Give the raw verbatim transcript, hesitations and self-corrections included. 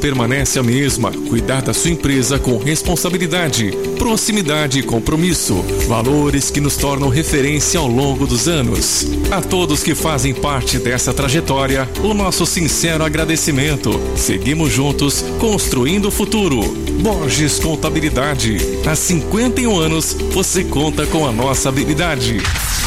permanece a mesma: cuidar da sua empresa com responsabilidade, proximidade e compromisso, valores que nos tornam referência ao longo dos anos. A todos que fazem parte dessa trajetória, o nosso sincero agradecimento. Seguimos juntos, construindo o futuro. Borges Contabilidade. Há cinquenta e um anos, você conta com a nossa habilidade.